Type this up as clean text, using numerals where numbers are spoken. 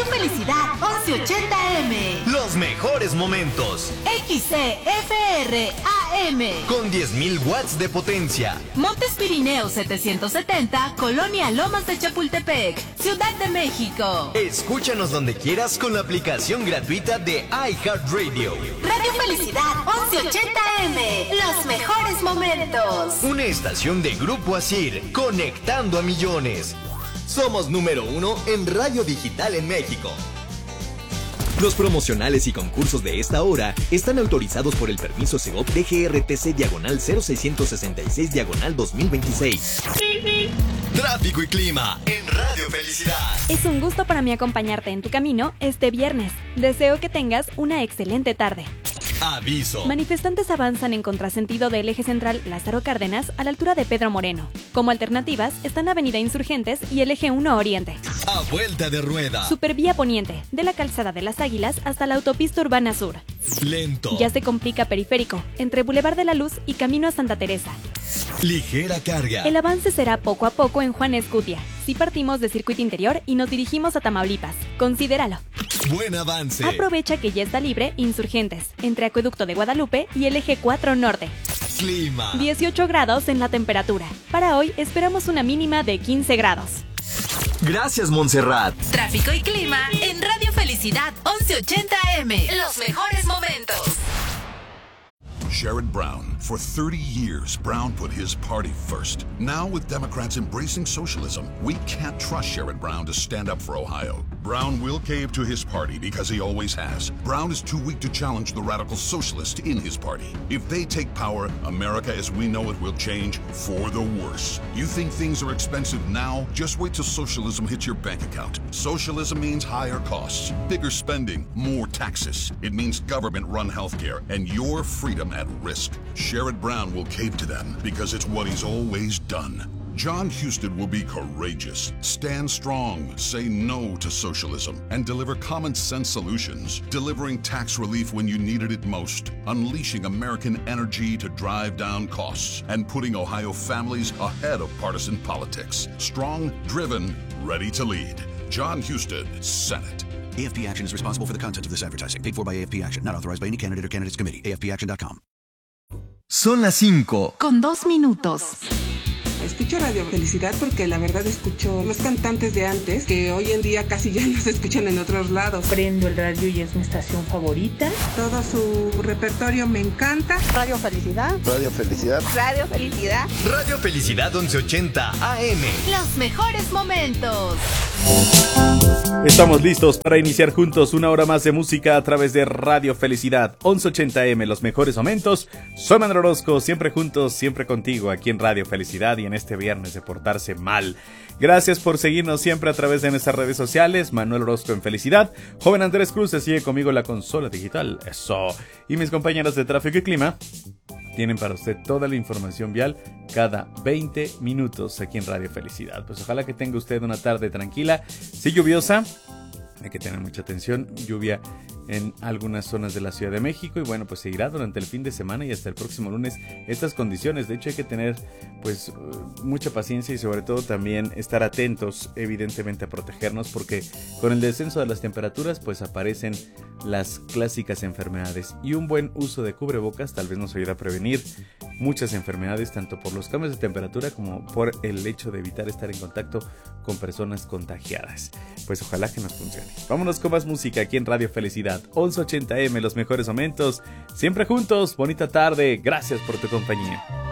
Felicidad 1180M. Los mejores momentos. XCFR AM. Con 10.000 watts de potencia. Montes Pirineos 770, Colonia Lomas de Chapultepec, Ciudad de México. Escúchanos donde quieras con la aplicación gratuita de iHeartRadio. Radio Felicidad 1180M. Los mejores momentos. Una estación de Grupo Asir, conectando a millones. Somos número 1 en radio digital en México. Los promocionales y concursos de esta hora están autorizados por el permiso Segov DGRTC/00666/2026. Tráfico y clima en Radio Felicidad. Es un gusto para mí acompañarte en tu camino este viernes. Deseo que tengas una excelente tarde. Aviso. Manifestantes avanzan en contrasentido del eje central Lázaro Cárdenas a la altura de Pedro Moreno. Como alternativas están Avenida Insurgentes y el eje 1 Oriente. A vuelta de rueda. Supervía Poniente, de la Calzada de las Águilas hasta la Autopista Urbana Sur. Lento. Ya se complica Periférico, entre Boulevard de la Luz y Camino a Santa Teresa. Ligera carga. El avance será poco a poco en Juan Escutia, si partimos de Circuito Interior y nos dirigimos a Tamaulipas. Considéralo. Buen avance. Aprovecha que ya está libre Insurgentes, entre Acueducto de Guadalupe y el eje 4 Norte. Clima. 18 grados en la temperatura. Para hoy esperamos una mínima de 15 grados. Gracias, Montserrat. Tráfico y clima en Radio Felicidad 1180M. Los mejores momentos. Sherrod Brown. For 30 years, Brown put his party first. Now, with Democrats embracing socialism, we can't trust Sherrod Brown to stand up for Ohio. Brown will cave to his party because he always has. Brown is too weak to challenge the radical socialists in his party. If they take power, America as we know it will change for the worse. You think things are expensive now? Just wait till socialism hits your bank account. Socialism means higher costs, bigger spending, more taxes. It means government-run healthcare and your freedom at risk. Sherrod Brown will cave to them because it's what he's always done. John Husted will be courageous, stand strong, say no to socialism, and deliver common-sense solutions, delivering tax relief when you needed it most, unleashing American energy to drive down costs, and putting Ohio families ahead of partisan politics. Strong, driven, ready to lead. John Husted, Senate. AFP Action is responsible for the content of this advertising. Paid for by AFP Action. Not authorized by any candidate or candidates committee. AFPAction.com. Son las 5. Con 2 minutos. Escucho Radio Felicidad porque la verdad escucho los cantantes de antes que hoy en día casi ya no se escuchan en otros lados. Prendo el radio y es mi estación favorita. Todo su repertorio me encanta. Radio Felicidad. Radio Felicidad. Radio Felicidad. Radio Felicidad 1180 AM. Los mejores momentos. Estamos listos para iniciar juntos una hora más de música a través de Radio Felicidad 1180M, los mejores momentos. Soy Manuel Orozco, siempre juntos, siempre contigo aquí en Radio Felicidad y en este viernes de portarse mal. Gracias por seguirnos siempre a través de nuestras redes sociales. Manuel Orozco en Felicidad. Joven Andrés Cruz se sigue conmigo en la consola digital. Eso. Y mis compañeros de Tráfico y Clima tienen para usted toda la información vial cada 20 minutos aquí en Radio Felicidad. Pues ojalá que tenga usted una tarde tranquila, sí lluviosa, hay que tener mucha atención, lluvia en algunas zonas de la Ciudad de México y bueno, pues seguirá durante el fin de semana y hasta el próximo lunes estas condiciones. De hecho hay que tener pues mucha paciencia y sobre todo también estar atentos evidentemente a protegernos porque con el descenso de las temperaturas pues aparecen las clásicas enfermedades y un buen uso de cubrebocas tal vez nos ayude a prevenir muchas enfermedades tanto por los cambios de temperatura como por el hecho de evitar estar en contacto con personas contagiadas. Pues ojalá que nos funcione. Vámonos con más música aquí en Radio Felicidad 1180M, los mejores momentos, siempre juntos, bonita tarde, gracias por tu compañía.